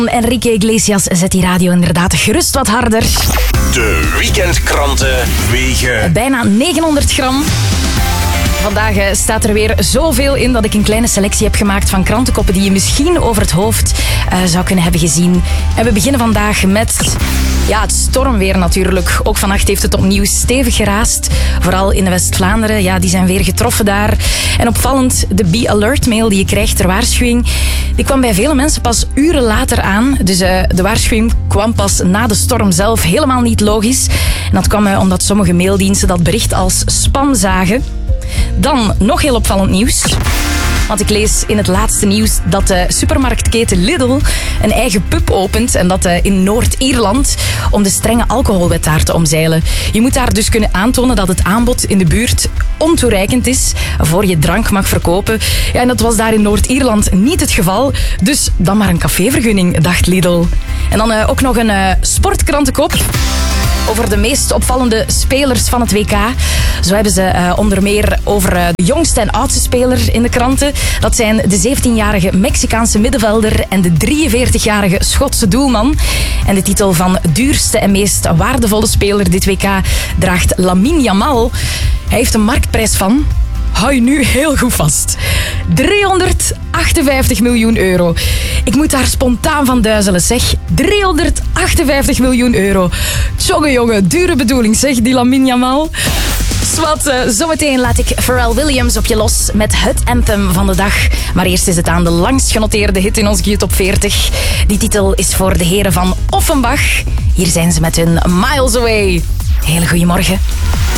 Enrique Iglesias zet die radio inderdaad gerust wat harder. De weekendkranten wegen Bijna 900 gram. Vandaag staat er weer zoveel in dat ik een kleine selectie heb gemaakt van krantenkoppen die je misschien over het hoofd zou kunnen hebben gezien. En we beginnen vandaag met het stormweer natuurlijk. Ook vannacht heeft het opnieuw stevig geraast. Vooral in West-Vlaanderen. Ja, die zijn weer getroffen daar. En opvallend, de Be Alert mail die je krijgt ter waarschuwing, die kwam bij vele mensen pas uren later aan. Dus de waarschuwing kwam pas na de storm zelf. Helemaal niet logisch. En dat kwam omdat sommige maildiensten dat bericht als spam zagen. Dan nog heel opvallend nieuws. Want ik lees in het laatste nieuws dat de supermarktketen Lidl een eigen pub opent. En dat in Noord-Ierland om de strenge alcoholwet daar te omzeilen. Je moet daar dus kunnen aantonen dat het aanbod in de buurt ontoereikend is voor je drank mag verkopen. Ja, en dat was daar in Noord-Ierland niet het geval. Dus dan maar een cafévergunning, dacht Lidl. En dan ook nog een sportkrantenkop over de meest opvallende spelers van het WK. Zo hebben ze onder meer over de jongste en oudste speler in de kranten. Dat zijn de 17-jarige Mexicaanse middenvelder en de 43-jarige Schotse doelman. En de titel van duurste en meest waardevolle speler dit WK draagt Lamine Yamal. Hij heeft een marktprijs van, hou je nu heel goed vast, 358 miljoen euro. Ik moet daar spontaan van duizelen, zeg. 358 miljoen euro. Tjonge jongen, dure bedoeling, zeg, die Lamine Yamal. Swat, zometeen laat ik Pharrell Williams op je los met het anthem van de dag. Maar eerst is het aan de langst genoteerde hit in onze Top 40. Die titel is voor de heren van Offenbach. Hier zijn ze met hun Miles Away. Hele goeiemorgen.